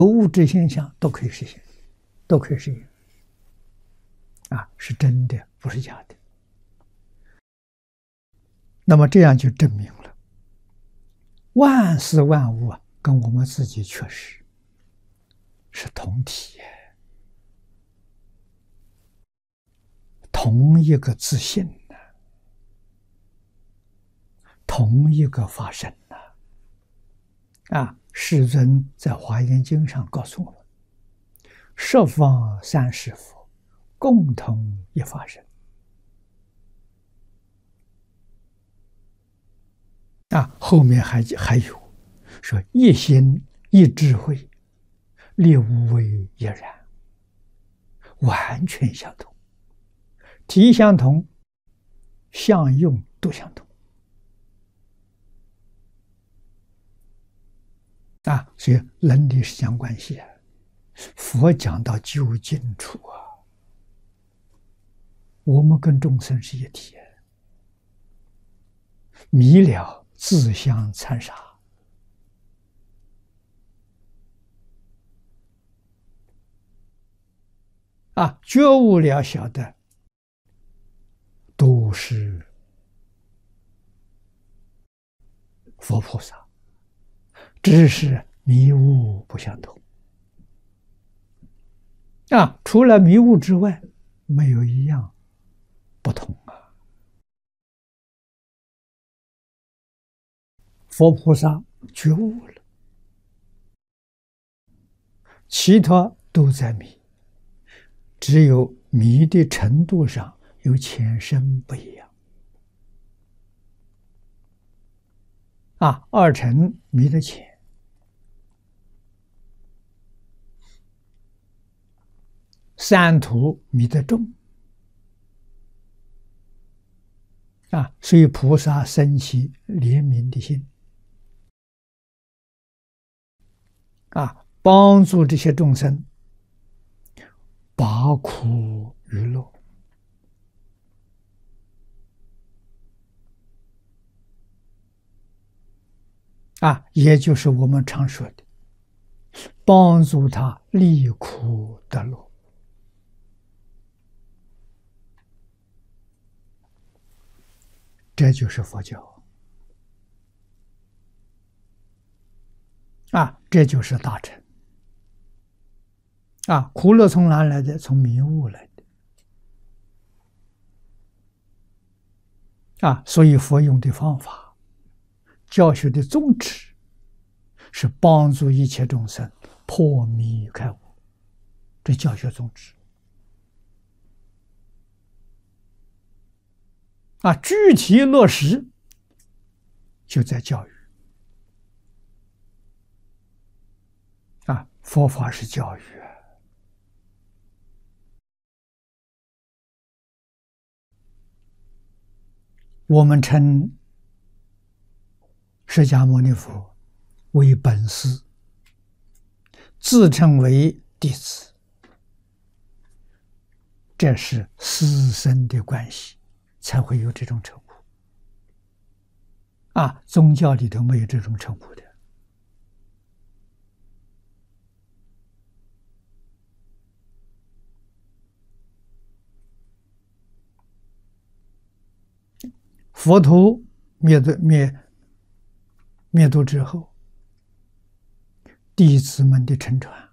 物质现象都可以实现，都可以实现。是真的，不是假的。那么这样就证明了，万事万物跟我们自己确实是同体，同一个自性的，同一个法身的。世尊在《华严经》上告诉我们：十方三世佛，共同一法身。后面还有说一心一智慧，列无为亦然，完全相同，体相同，相用都相同。所以人理是讲关系佛讲到究竟处我们跟众生是一体，迷了自相残杀。觉悟了，晓得都是佛菩萨，只是迷悟不相同。除了迷悟之外，没有一样不同佛菩萨觉悟了，其他都在迷，只有迷的程度上有浅深不一样。二乘迷得浅，三途迷得重。所以菩萨生起怜悯的心，帮助这些众生拔苦娱乐。也就是我们常说的，帮助他离苦得乐。这就是佛教这就是大乘苦乐从哪来的？从迷悟来的所以佛用的方法，教学的宗旨是帮助一切众生破迷开悟，这教学宗旨具体落实就在教育佛法是教育我们称释迦牟尼佛为本师，自称为弟子，这是师生的关系，才会有这种称呼宗教里头没有这种称呼的。佛陀灭度之后，弟子们的乘传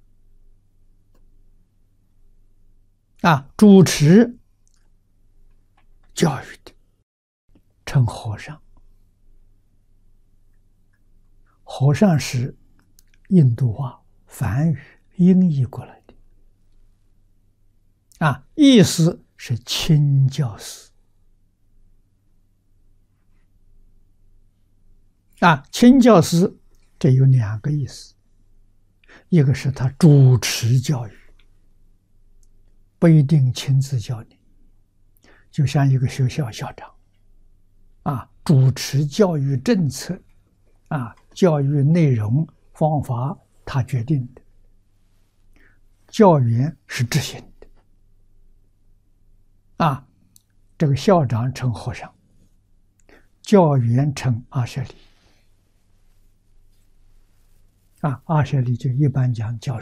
主持教育的称和尚。和尚是印度话梵语音译过来的意思是亲教师亲教师这有两个意思，一个是他主持教育，不一定亲自教你，就像一个学校校长主持教育政策教育内容方法他决定的，教员是执行的这个校长称和尚，教员称阿舍利阿舍利就一般讲教